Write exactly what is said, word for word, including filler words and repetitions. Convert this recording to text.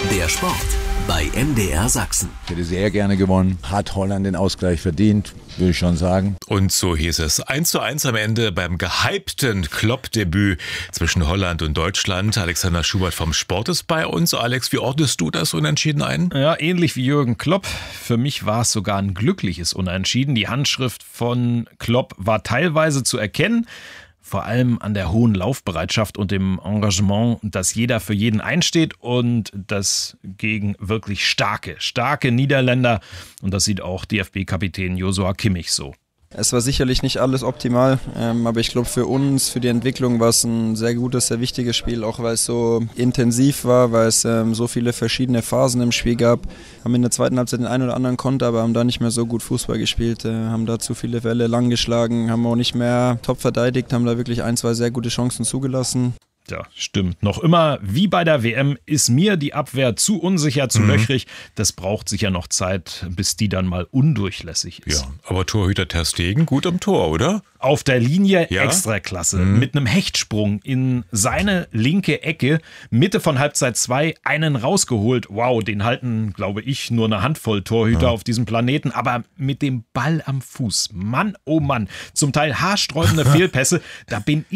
Der Sport bei M D R Sachsen. Ich hätte sehr gerne gewonnen. Hat Holland den Ausgleich verdient, würde ich schon sagen. Und so hieß es eins zu eins am Ende beim gehypten Klopp-Debüt zwischen Holland und Deutschland. Alexander Schubert vom Sport ist bei uns. Alex, wie ordnest du das Unentschieden ein? Ja, ähnlich wie Jürgen Klopp. Für mich war es sogar ein glückliches Unentschieden. Die Handschrift von Klopp war teilweise zu erkennen. Vor allem an der hohen Laufbereitschaft und dem Engagement, dass jeder für jeden einsteht und das gegen wirklich starke, starke Niederländer. Und das sieht auch D F B-Kapitän Joshua Kimmich so. Es war sicherlich nicht alles optimal, ähm, aber ich glaube für uns, für die Entwicklung war es ein sehr gutes, sehr wichtiges Spiel, auch weil es so intensiv war, weil es ähm, so viele verschiedene Phasen im Spiel gab. Haben in der zweiten Halbzeit den einen oder anderen Konter, aber haben da nicht mehr so gut Fußball gespielt, äh, haben da zu viele Welle lang geschlagen, haben auch nicht mehr top verteidigt, haben da wirklich ein, zwei sehr gute Chancen zugelassen. Ja, stimmt. Noch immer, wie bei der W M, ist mir die Abwehr zu unsicher, zu mhm. löchrig. Das braucht sicher noch Zeit, bis die dann mal undurchlässig ist. Ja, aber Torhüter Ter Stegen gut am Tor, oder? Auf der Linie ja? Extraklasse. Mhm. Mit einem Hechtsprung in seine linke Ecke, Mitte von Halbzeit zwei, einen rausgeholt. Wow, den halten, glaube ich, nur eine Handvoll Torhüter ja. auf diesem Planeten. Aber mit dem Ball am Fuß, Mann, oh Mann, zum Teil haarsträubende Fehlpässe, da bin ich